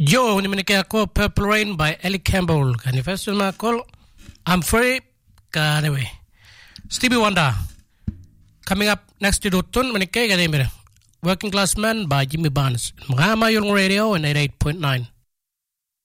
Yo, nimenikea ako Purple Rain by Ellie Campbell. Kani festival ma call I'm free. Anyway, Stevie Wonder. Coming up next to Dutton, menikea kani mire. Working Class Man by Jimmy Barnes. Mga Mayong Radio and 88.9.